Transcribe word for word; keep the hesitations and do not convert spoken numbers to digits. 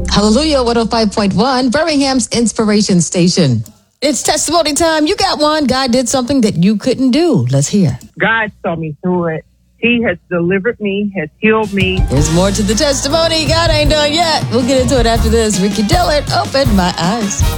Hallelujah, one oh five point one, Birmingham's Inspiration Station. It's testimony time. You got one. God did something that you couldn't do. Let's hear. God saw me through it. He has delivered me, has healed me. There's more to the testimony. God ain't done yet. We'll get into it after this. Ricky Dillard, open my eyes.